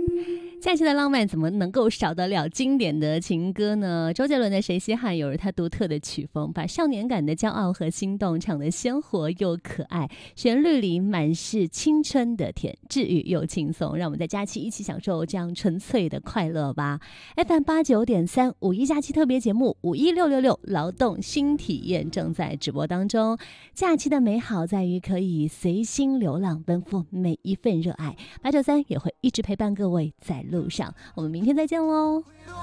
假期的浪漫怎么能够少得了经典的情歌呢？周杰伦的《谁稀罕》有着他独特的曲风，把少年感的骄傲和心动唱得鲜活又可爱，旋律里满是青春的甜，治愈又轻松。让我们在假期一起享受这样纯粹的快乐吧。FM89.3五一假期特别节目51666劳动新体验正在直播当中。假期的美好在于可以随心流浪，奔赴每一份热爱。893也会一直陪伴各位在路上，我们明天再见喽。